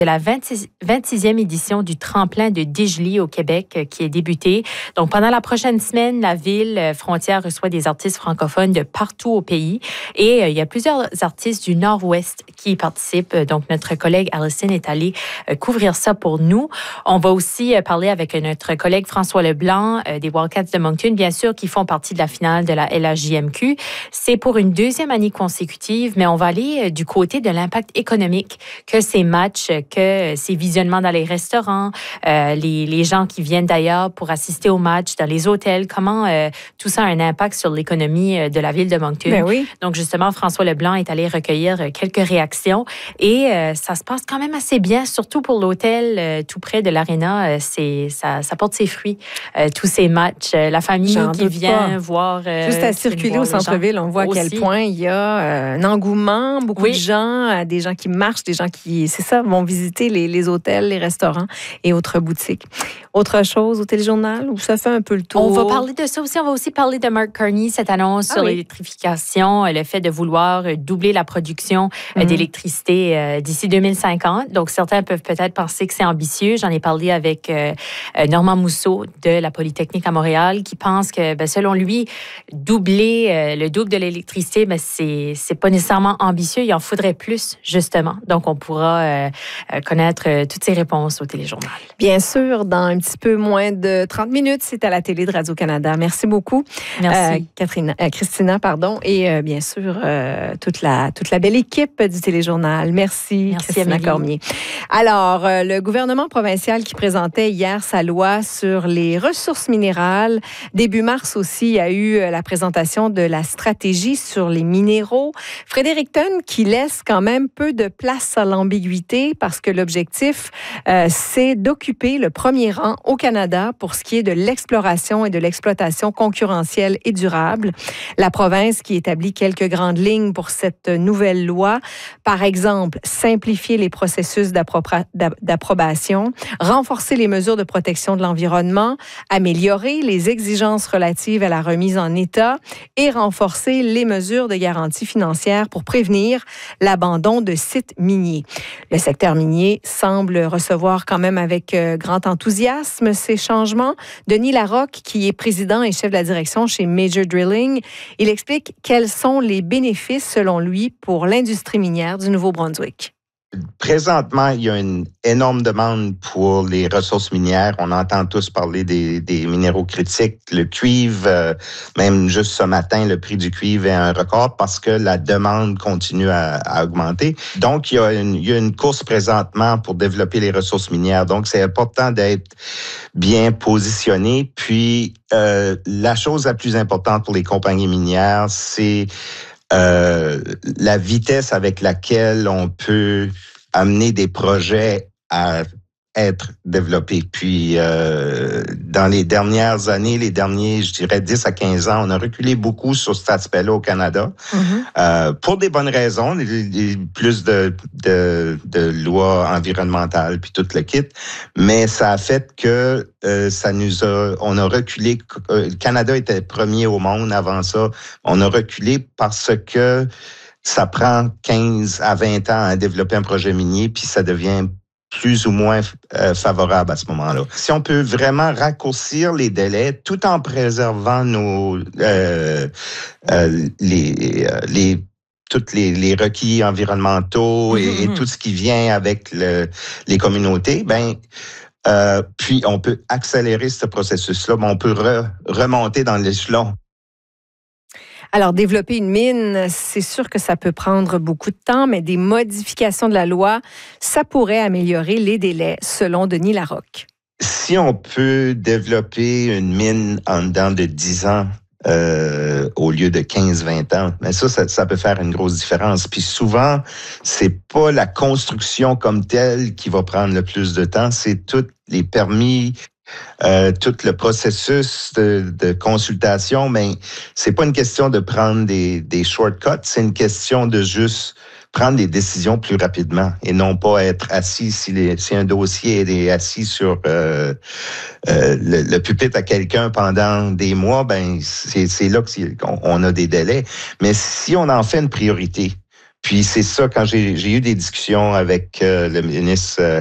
de la 26e édition du tremplin de Digely au Québec qui est débuté. Donc, pendant la prochaine semaine, la ville frontière reçoit des artistes francophones de partout au pays et il y a plusieurs artistes du Nord-Ouest qui y participent. Donc, notre collègue Alison est allée couvrir ça pour nous. On va aussi parler avec notre collègue François Leblanc des Wildcats de Moncton, bien sûr, qui font partie de la finale de la LHJMQ. C'est pour une deuxième année consécutive, mais on va aller du côté de l'impact économique que ces matchs, que ces visionnements dans les restaurants, les gens qui viennent d'ailleurs pour assister aux matchs, dans les hôtels, comment tout ça a un impact sur l'économie de la ville de Moncton. Ben oui. Donc, justement, François Leblanc est allé recueillir quelques réactions et ça se passe quand même assez bien, surtout pour l'hôtel tout près de l'aréna. Ça porte ses fruits, tous ces matchs. La famille qui vient voir... Juste à circuler au centre-ville, on voit à quel point il y a un engouement, beaucoup de gens, des gens qui marchent, des gens qui, c'est ça, vont visiter les hôtels, les restaurants et autres boutiques. Autre chose au téléjournal où ça fait un peu le tour? On va parler de ça aussi. On va aussi parler de Mark Carney, cette annonce sur l'électrification, le fait de vouloir doubler la production d'électricité d'ici 2050. Donc, certains peuvent peut-être penser que c'est ambitieux. J'en ai parlé avec Normand Mousseau de la Polytechnique à Montréal qui pense que, selon lui, doubler le double de l'électricité, c'est pas nécessairement ambitieux. Il en faudrait plus, justement. Donc, on pourra connaître toutes ces réponses au téléjournal. Bien sûr, dans un petit peu moins de 30 minutes, c'est à la télé de Radio-Canada. Merci beaucoup. Merci. Christina, et bien sûr, toute la belle équipe du téléjournal. Merci Christina Amélie. Cormier. Alors, le gouvernement provincial qui présentait hier sa loi sur les ressources minérales. Début mars aussi, il y a eu la présentation de la stratégie sur les minéraux. Frédéric Thun qui laisse quand même peu de place à l'ambiguïté parce que l'objectif, c'est d'occuper le premier rang au Canada pour ce qui est de l'exploration et de l'exploitation concurrentielle et durable. La province qui établit quelques grandes lignes pour cette nouvelle loi, par exemple, simplifier les processus d'approbation, renforcer les mesures de protection de l'environnement, améliorer les exigences relatives à la remise en état et renforcer les mesures de garantie financière pour prévenir l'abandon de sites miniers. Le secteur minier semble recevoir quand même avec grand enthousiasme ces changements. Denis Larocque, qui est président et chef de la direction chez Major Drilling, il explique quels sont les bénéfices, selon lui, pour l'industrie minière du Nouveau-Brunswick. Présentement, il y a une énorme demande pour les ressources minières. On entend tous parler des minéraux critiques. Le cuivre, même juste ce matin, le prix du cuivre est un record parce que la demande continue à augmenter. Donc, il y a une course présentement pour développer les ressources minières. Donc, c'est important d'être bien positionné. Puis, la chose la plus importante pour les compagnies minières, c'est la vitesse avec laquelle on peut amener des projets à être développés. Puis, dans les dernières années, les derniers, je dirais 10 à 15 ans, on a reculé beaucoup sur cet aspect-là au Canada. Pour des bonnes raisons, plus de lois environnementales, puis tout le kit. Mais ça a fait que on a reculé. Le Canada était premier au monde avant ça. On a reculé parce que ça prend 15 à 20 ans à développer un projet minier, puis ça devient plus ou moins favorable à ce moment-là. Si on peut vraiment raccourcir les délais tout en préservant tous les requis environnementaux et tout ce qui vient avec les communautés, puis on peut accélérer ce processus-là, mais on peut remonter dans l'échelon. Alors, développer une mine, c'est sûr que ça peut prendre beaucoup de temps, mais des modifications de la loi, ça pourrait améliorer les délais, selon Denis Larocque. Si on peut développer une mine en dedans de 10 ans, au lieu de 15-20 ans, mais ça peut faire une grosse différence. Puis souvent, c'est pas la construction comme telle qui va prendre le plus de temps, c'est tous les permis, tout le processus de consultation, mais c'est pas une question de prendre des shortcuts, c'est une question de juste prendre des décisions plus rapidement et non pas être assis si un dossier est assis sur le pupitre à quelqu'un pendant des mois, c'est là qu'on a des délais. Mais si on en fait une priorité, Puis c'est ça, quand j'ai eu des discussions avec le ministre